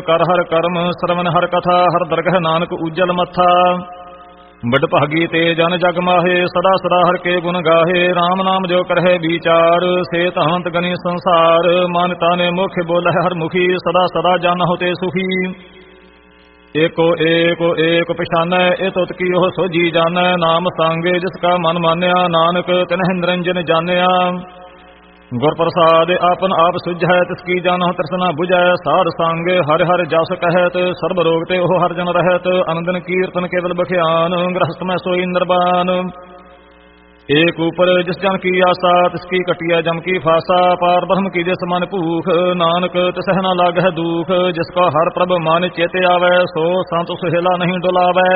ਕਰ ਹਰ ਕਰਮ ਸਰਵਨ ਹਰ ਕਥਾ ਹਰ ਦਰਗਹ ਨਾਨਕ ਉਜਲ ਮੱਥਾ। ਬੜ ਭਾਗੀ ਤੇ ਜਨ ਜਗ ਮਾਹੇ ਸਦਾ ਸਦਾ ਹਰ ਕੇ ਗੁਣ ਗਾਹੇ। RAM ਨਾਮ ਜੋ ਕਰਹਿ ਵਿਚਾਰ ਸੇ ਤਹੰਤ ਗਨੀ ਸੰਸਾਰ। ਮਨ ਤਾਨੇ ਮੁਖ ਬੋਲੇ ਹਰ ਮੁਖੀ ਸਦਾ ਸਦਾ ਜਨ ਹੋਤੇ ਸੁਖੀ। ਏਕੋ ਏਕ ਪਛਾਨੈ ਇਹ ਤੁਤ ਕੀ ਉਹ ਸੋਝੀ ਜਾਣੈ। ਨਾਮ ਸੰਗੇ ਜਿਸ ਕਾ ਮਨ ਮਾਨਿਆ ਨਾਨਕ ਤਿਨਹਿ ਨਿਰੰਜਨ ਜਾਣਿਆ। ਗੁਰ ਪ੍ਰਸਾਦ ਆਪਨ ਆਪ ਸੁਝੈ ਤਿਸ ਕੀ ਜਾਨਹੁ ਤ੍ਰਿਸ਼ਨਾ ਬੁਝੈ। ਸਾਧ ਸੰਗ ਹਰਿ ਹਰਿ ਜਸ ਕਹਿਤ ਸਰਬ ਰੋਗ ਤੇ ਉਹ ਹਰਿ ਜਨ ਰਹਿਤ। ਅਨੰਦਨ ਕੀਰਤਨ ਕੇਵਲ ਬਖਿਆਨ ਗ੍ਰਹਸਥ ਮੈਂ ਸੋਈ ਨਿਰਵਾਨ। ਏਕ ਉਪਰ ਜਿਸ ਜਨ ਕੀ ਆਸਾ ਤਿਸ ਕੀ ਕਟਿਆ ਜਮ ਕੀ ਫਾਸਾ। ਪਾਰ ਬ੍ਰਹਮ ਕੀ ਜਿਸ ਮਨ ਭੂਖ ਨਾਨਕ ਤਿਸਹਿ ਨ ਲਾਗਹਿ ਦੂਖ। ਜਿਸ ਕਾ ਹਰ ਪ੍ਰਭ ਮਨ ਚੇਤੇ ਆਵੈ ਸੋ ਸੰਤ ਸੁਹੇਲਾ ਨਹੀਂ ਡੁਲਾਵੈ।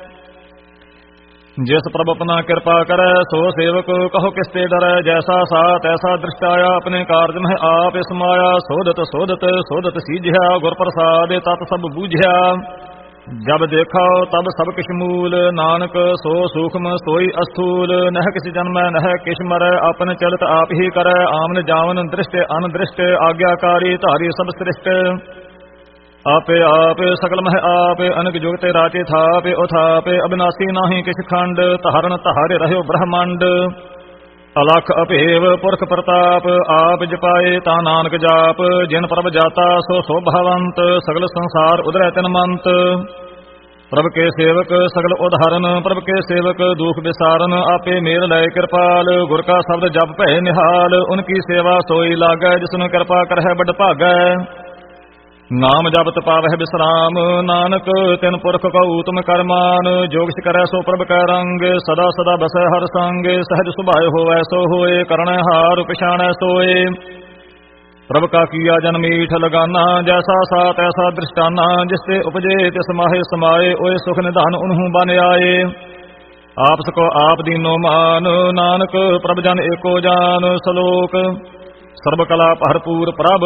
ਜਿਸ ਪ੍ਰਭ ਆਪਣਾ ਕਿਰਪਾ ਕਰੈ ਸੋ ਸੇਵਕ ਕਹੋ ਕਿਸ ਤੇ ਡਰੈ। ਜੈਸਾ ਸਾਤ ਐਸਾ ਦ੍ਰਿਸ਼ਟ ਆਇਆ ਆਪਣੇ ਕਾਰਜ ਮਹਿ ਆਪ ਸਮਾਇਆ। ਸੋਧਤ ਸੀਝਿਆ ਗੁਰ ਪ੍ਰਸਾਦ ਤਤ ਸਭ ਬੂਝਿਆ। ਜਬ ਦੇਖਾ ਤਬ ਸਭ ਕਿਛ ਮੂਲ ਨਾਨਕ ਸੋ ਸੂਖਮ ਸੋਈ ਅਸਥੂਲ। ਨਹਿ ਕਿਛ ਜਨਮੈ ਨਹਿ ਕਿਛ ਮਰੈ ਆਪਨ ਚਲਤ ਆਪ ਹੀ ਕਰੈ। ਆਮਨ ਜਾਵਨ ਦ੍ਰਿਸ਼ਟ ਅਨਦ੍ਰਿਸ਼ਟ ਆਗਿਆਕਾਰੀ ਧਾਰੀ ਸਭ ਸ੍ਰਿਸ਼ਟ। ਆਪੇ ਆਪ ਸਕਲ ਮਹਿ ਆਪ ਅਨਕ ਜੁਗਤੇ ਰਾਚੇ ਥਾਪੇ ਉਥਾਪੇ। ਅਬਿਨਾਸੀ ਨਾਹੀ ਕਿਛ ਖੰਡ ਧਾਰਨ ਧਾਰੇ ਰਹਿਓ ਬ੍ਰਹਮੰਡ। ਅਲਖ ਅਭੇਵ ਪੁਰਖ ਪ੍ਰਤਾਪ ਆਪ ਜਪਾਏ ਤਾਂ ਨਾਨਕ ਜਾਪ। ਜਿਨ ਪ੍ਰਭ ਜਾਤਾ ਸੋ ਸੋਭਾਵੰਤ ਸਗਲ ਸੰਸਾਰ ਉਦਰੈ ਤਿਨ ਮੰਤ। ਪ੍ਰਭ ਕੇ ਸੇਵਕ ਸਗਲ ਉਧਾਰਨ ਪ੍ਰਭ ਕੇ ਸੇਵਕ ਦੁਖ ਵਿਸਾਰਨ। ਆਪੇ ਮੇਲ ਲੈ ਕਿਰਪਾਲ ਗੁਰ ਕਾ ਸ਼ਬਦ ਜਪ ਭੈ ਨਿਹਾਲ। ਉਨਕੀ ਸੇਵਾ ਸੋਈ ਲਾਗੈ ਜਿਸਨੂੰ ਕਿਰਪਾ ਕਰਹਿ ਬੜ ਭਾਗੈ। ਨਾਮ ਜਪਤ ਪਾਵਹਿ ਬਿਸਰਾਮ ਨਾਨਕ ਤਿਨ ਪੁਰਖ ਕਉ ਤੁਮ ਕਰਮਾਨ। ਜੋਗਿ ਕਰੈ ਸੋ ਪ੍ਰਭ ਕੈ ਰੰਗ ਸਦਾ ਸਦਾ ਬਸੈ ਹਰ ਸੰਗ। ਸਹਿਜ ਸੁਭਾਇ ਹੋਵੈ ਸੋ ਹੋਏ ਕਰਣੈ ਹਾਰ ਪਛਾਣੈ ਸੋਏ। ਪ੍ਰਭ ਕਾ ਕੀਆ ਜਨ ਮੀਠ ਲਗਾਨਾ ਜੈਸਾ ਸਾਤ ਐਸਾ ਦ੍ਰਿਸ਼ਟਾਨਾ। ਜਿਸ ਤੇ ਉਪਜੇ ਤਿਸ ਮਾਹੇ ਸਮਾਏ ਓਏ ਸੁਖ ਨਿਧਾਨ ਉਨਹੂ ਬਨ ਆਏ। ਆਪਸ ਕੋ ਆਪ ਦੀਨੋ ਮਾਨ ਨਾਨਕ ਪ੍ਰਭ ਜਨ ਏਕੋ ਜਾਨ। ਸਲੋਕ ਸਰਬ ਕਲਾ ਭਰਪੂਰ ਪ੍ਰਭ